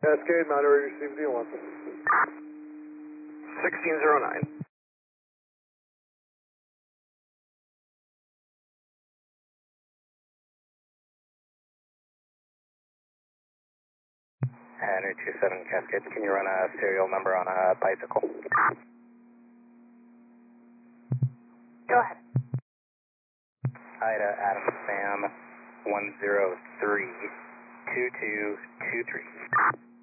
Cascade, not already received the 11. 1609. Henry 27 Cascade, can you run a serial number on a bicycle? Go ahead. Ida Adam Sam 103 2223.